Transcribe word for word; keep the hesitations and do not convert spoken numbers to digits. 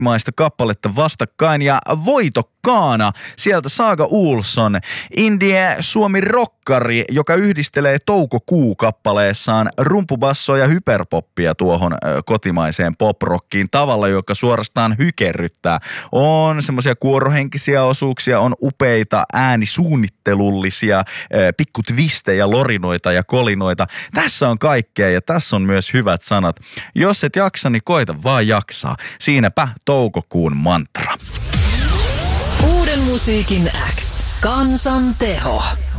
kotimaista kappaletta vastakkain ja Voitokkaana, sieltä Saga Olsson, indie suomi rokkari, joka yhdistelee Toukokuu-kappaleessaan rumpubassoa ja hyperpoppia tuohon kotimaiseen poprockiin tavalla, joka suorastaan hykerryttää. On semmoisia kuorohenkisiä osuuksia, on upeita äänisuunnittelullisia pikkutvistejä, lorinoita ja kolinoita. Tässä on kaikkea ja tässä on myös hyvät sanat. Jos et jaksa, niin koita vaan jaksaa. Siinäpä toukokuun mantra. Uuden musiikin X. Kansan teho.